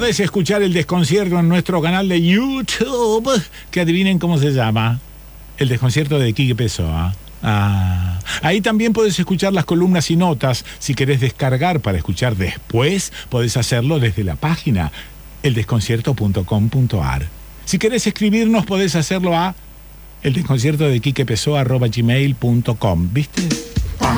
podés escuchar El Desconcierto en nuestro canal de YouTube, que adivinen cómo se llama. El Desconcierto de Quique Pessoa. Ahí también podés escuchar las columnas y notas. Si querés descargar para escuchar después, podés hacerlo desde la página eldesconcierto.com.ar. Si querés escribirnos, podés hacerlo a eldesconciertodequiquepessoa@gmail.com. ¿Viste?